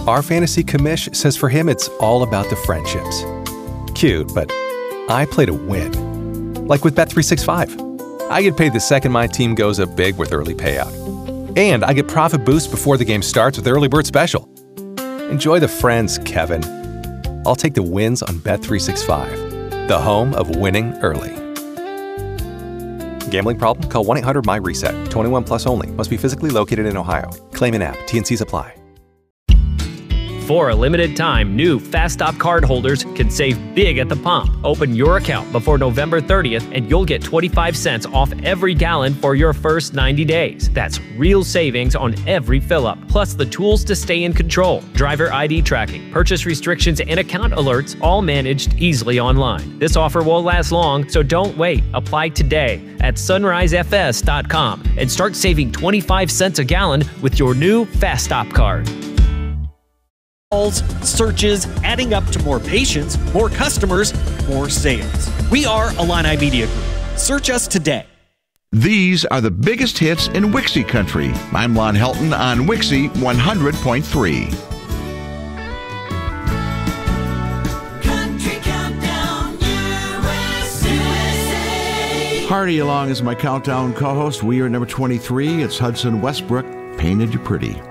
Our fantasy commish says for him it's all about the friendships. Cute, but I play to win. Like with Bet365. I get paid the second my team goes up big with early payout. And I get profit boost before the game starts with Early Bird Special. Enjoy the friends, Kevin. I'll take the wins on Bet365, the home of winning early. Gambling problem? Call 1-800-MY-RESET. 21 plus only. Must be physically located in Ohio. Claim in app. T&Cs apply. For a limited time, new Fast Stop card holders can save big at the pump. Open your account before November 30th and you'll get 25 cents off every gallon for your first 90 days. That's real savings on every fill-up, plus the tools to stay in control. Driver ID tracking, purchase restrictions, and account alerts all managed easily online. This offer won't last long, so don't wait. Apply today at sunrisefs.com and start saving 25 cents a gallon with your new Fast Stop card. Calls, searches, adding up to more patients, more customers, more sales. We are Illini Media Group. Search us today. These are the biggest hits in Wixie country. I'm Lon Helton on Wixie 100.3. Country Countdown USA. Hardy along as my countdown co-host. We are number 23. It's Hudson Westbrook, Painted You Pretty.